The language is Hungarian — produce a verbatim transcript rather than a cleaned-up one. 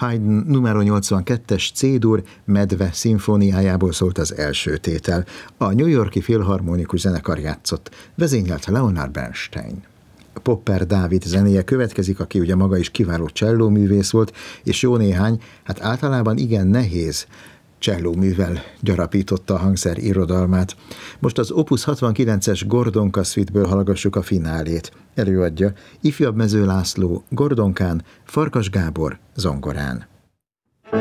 Haydn numero nyolcvankettes C-dur Medve szimfóniájából szólt az első tétel. A New York-i Filharmonikus Zenekar játszott, vezényelt Leonard Bernstein. Popper Dávid zenéje következik, aki ugye maga is kiváló csellóművész volt, és jó néhány, hát általában igen nehéz csellóművel gyarapította a hangszer irodalmát. Most az Opus hatvankilences Gordonka Suite-ből hallgassuk a finálét. Előadja ifjabb Mező László, Gordonkán, Farkas Gábor, zongorán.